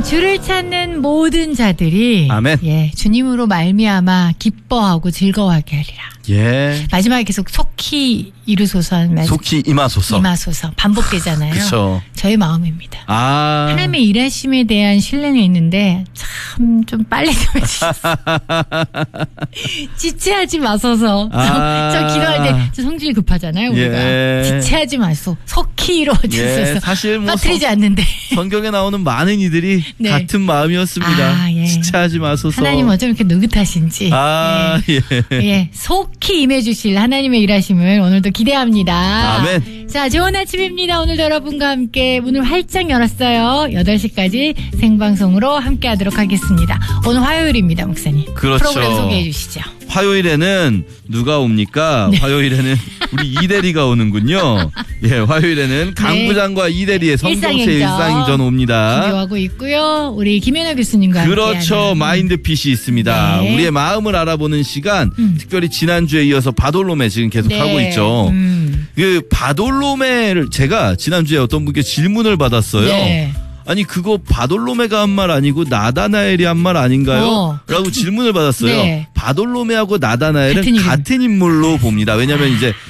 주를 찾는 모든 자들이 아멘. 예, 주님으로 말미암아 기뻐하고 즐거워하게 하리라. 예. 마지막에 계속 속히 이루소서 하는 말씀. 속히 임하소서. 임하소서 반복되잖아요. 그쵸. 저의 마음입니다. 아. 하나님의 일하심에 대한 신뢰는 있는데 참 좀 빨리 좀 해주셨어요. 지체하지 마소서. 저 기도할 때 저 성질이 급하잖아요. 우리가. 예. 지체하지 마소. 속히 이루어주소서. 예, 사실 뭐 빠뜨리지 않는데. 성경에 나오는 많은 이들이 네. 같은 마음이었습니다. 아, 예. 지체하지 마소서. 하나님 어쩜 이렇게 느긋하신지. 아, 예. 예, 속히 임해주실 하나님의 일하심을 오늘도 기대합니다. 아멘. 자, 좋은 아침입니다. 오늘도 여러분과 함께 문을 활짝 열었어요. 8시까지 생방송으로 함께 하도록 하겠습니다. 오늘 화요일입니다, 목사님. 그렇죠. 프로그램 소개해 주시죠. 화요일에는 누가 옵니까? 네. 화요일에는 우리 이대리가 오는군요. 예, 화요일에는 강 부장과 이대리의 성경체 일상행전 옵니다. 준비하고 있고요. 우리 김연아 교수님과 그렇죠. 함께하는. 마인드핏이 있습니다. 네. 우리의 마음을 알아보는 시간, 특별히 지난주에 이어서 바돌롬에 지금 계속 네. 하고 있죠. 그 바돌롬에를 제가 지난주에 어떤 분께 질문을 받았어요. 네. 아니 그거 바돌로메가 한 말 아니고 나다나엘이 한 말 아닌가요? 라고 질문을 받았어요. 네. 바돌로메하고 나다나엘은 같은 이름. 같은 인물로 봅니다. 왜냐하면 이제